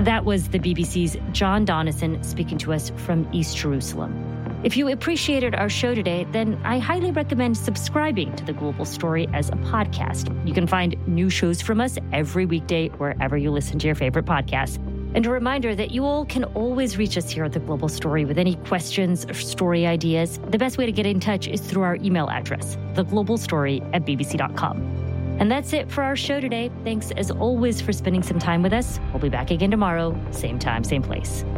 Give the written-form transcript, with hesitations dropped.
That was the BBC's John Donnison speaking to us from East Jerusalem. If you appreciated our show today, then I highly recommend subscribing to The Global Story as a podcast. You can find new shows from us every weekday wherever you listen to your favorite podcasts. And a reminder that you all can always reach us here at The Global Story with any questions or story ideas. The best way to get in touch is through our email address, theglobalstory@bbc.com. And that's it for our show today. Thanks as always for spending some time with us. We'll be back again tomorrow, same time, same place.